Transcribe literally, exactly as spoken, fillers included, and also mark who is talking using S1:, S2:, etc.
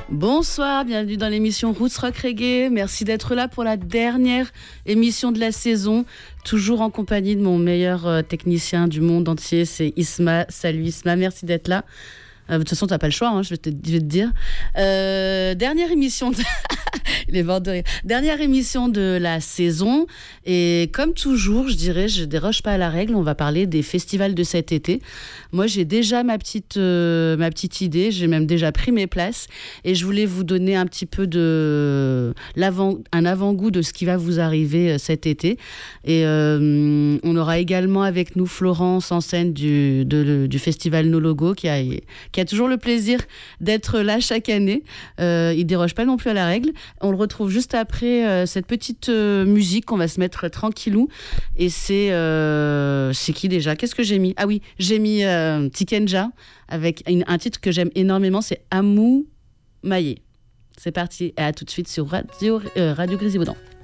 S1: Bonsoir, bienvenue dans l'émission Roots Rock Reggae. Merci d'être là pour la dernière émission de la saison. Toujours en compagnie de mon meilleur euh, technicien du monde entier, c'est Isma. Salut Isma, merci d'être là. Euh, de toute façon, tu n'as pas le choix, hein, je, vais te, je vais te dire. Euh, dernière émission de... Il est mort de rire. Dernière émission de la saison. Et comme toujours, je dirais, je ne déroge pas à la règle. On va parler des festivals de cet été. Moi, j'ai déjà ma petite, euh, ma petite idée. J'ai même déjà pris mes places. Et je voulais vous donner un petit peu de l'avant, un avant-goût de ce qui va vous arriver cet été. Et euh, on aura également avec nous Florence en scène du, de, du festival No Logo qui a, qui a toujours le plaisir d'être là chaque année. Euh, il ne déroge pas non plus à la règle. On le retrouve juste après euh, cette petite euh, musique qu'on va se mettre tranquillou. Et c'est... Euh, c'est qui déjà ? Qu'est-ce que j'ai mis ? Ah oui, j'ai mis euh, Tikenja avec une, un titre que j'aime énormément, c'est Amou Maillé. C'est parti, et à tout de suite sur Radio, euh, Radio Grésivaudan.